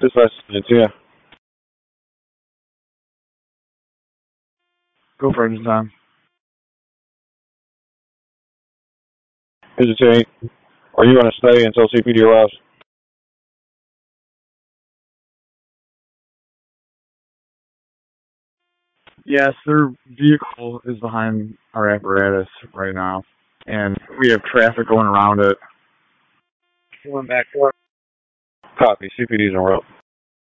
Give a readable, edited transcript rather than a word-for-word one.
This last minute, yeah. Go for it, Tom. Hesitate. Are you going to stay until CPD arrives? Yes, their vehicle is behind our apparatus right now, and we have traffic going around it. Going back to work. Copy. CPD's en route.